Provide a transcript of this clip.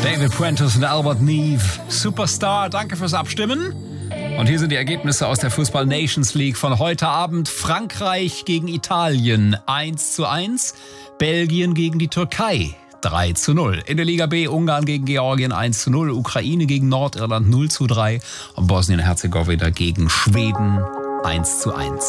David Prentice und Albert Neve. Superstar, danke fürs Abstimmen. Und hier sind die Ergebnisse aus der Fußball Nations League von heute Abend. Frankreich gegen Italien 1:1. Belgien gegen die Türkei 3:0. In der Liga B Ungarn gegen Georgien 1:0. Ukraine gegen Nordirland 0:3. Und Bosnien-Herzegowina gegen Schweden 1:1.